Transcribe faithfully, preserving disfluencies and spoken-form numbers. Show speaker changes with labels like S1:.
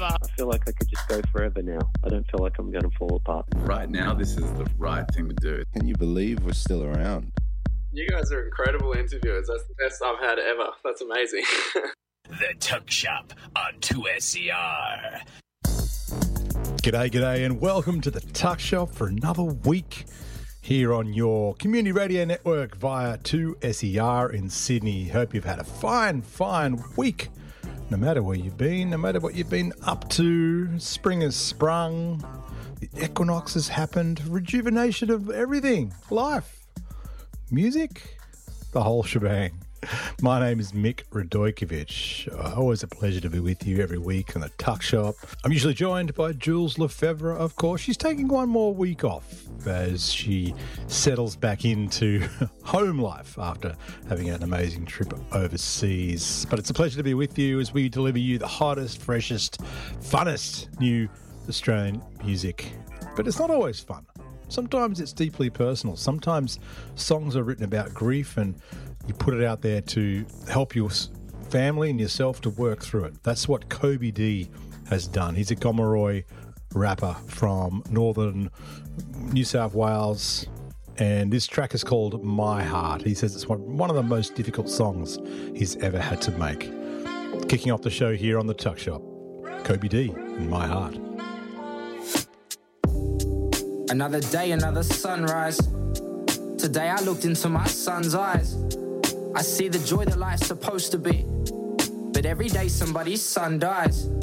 S1: I feel like I could just go forever now. I don't feel like I'm going to fall apart.
S2: Right now, this is the right thing to do.
S3: Can you believe we're still around?
S4: You guys are incredible interviewers. That's the best I've had ever. That's amazing.
S5: The Tuck Shop on two S C R.
S6: G'day, g'day, and welcome to the Tuck Shop for another week here on your community radio network via two S E R in Sydney. Hope you've had a fine, fine week. No matter where you've been, no matter what you've been up to, spring has sprung, the equinox has happened, rejuvenation of everything, life, music, the whole shebang. My name is Mick Radojkovic. Uh, always a pleasure to be with you every week on the Tuck Shop. I'm usually joined by Jules Lefebvre, of course. She's taking one more week off as she settles back into home life after having an amazing trip overseas. But it's a pleasure to be with you as we deliver you the hottest, freshest, funnest new Australian music. But it's not always fun. Sometimes it's deeply personal. Sometimes songs are written about grief and you put it out there to help your family and yourself to work through it. That's what Kobe D has done. He's a Gomeroi rapper from northern New South Wales, and this track is called My Heart. He says it's one, one of the most difficult songs he's ever had to make. Kicking off the show here on the Tuck Shop, Kobe D and My Heart.
S7: Another day, another sunrise. Today I looked into my son's eyes. I see the joy that life's supposed to be, but every day somebody's son dies.